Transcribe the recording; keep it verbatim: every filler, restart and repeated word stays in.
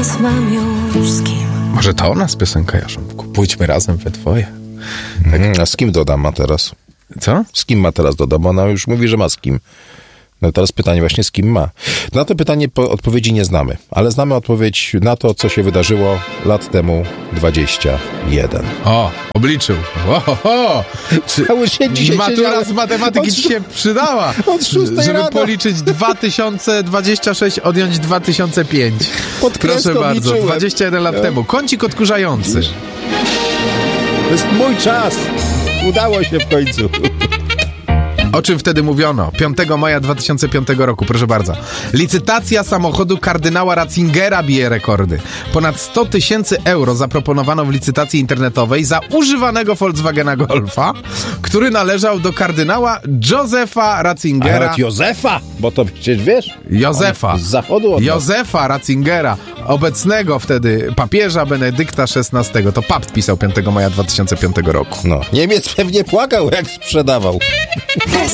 teraz mam już z kim. Może to o nas piosenka, Jarząbku? Pójdźmy razem we dwoje. Tak. Mm, a z kim dodam ma teraz? Co? Z kim ma teraz dodam? Bo ona już mówi, że ma z kim. No teraz pytanie właśnie, z kim ma. Na to pytanie po, odpowiedzi nie znamy, ale znamy odpowiedź na to, co się wydarzyło lat temu dwadzieścia jeden. O, obliczył. Ohoho! Cały się dzisiaj Matura siedziałem. z matematyki ci się przydała. Od szóstej żeby rano. policzyć dwa tysiące dwadzieścia sześć, odjąć dwa tysiące pięć. Pod Proszę kreską bardzo, liczyłem. dwadzieścia jeden lat No. temu. Kącik odkurzający. To jest mój czas. Udało się w końcu. O czym wtedy mówiono? piątego maja dwa tysiące piątego roku, proszę bardzo. Licytacja samochodu kardynała Ratzingera bije rekordy. Ponad sto tysięcy euro zaproponowano w licytacji internetowej za używanego Volkswagena Golfa, który należał do kardynała Józefa Ratzingera. Nawet Józefa, bo to przecież wiesz. Józefa. On z zachodu od nas. Józefa Ratzingera, obecnego wtedy papieża Benedykta szesnastego. To papt pisał piątego maja dwa tysiące piątego roku. No, Niemiec pewnie płakał, jak sprzedawał.